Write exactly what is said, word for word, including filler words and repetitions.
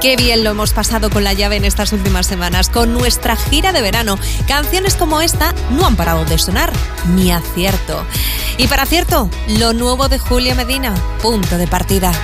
Qué bien lo hemos pasado con La Llave en estas últimas semanas, con nuestra gira de verano. Canciones como esta no han parado de sonar, ni acierto. Y para acierto, lo nuevo de Julia Medina, Punto de Partida.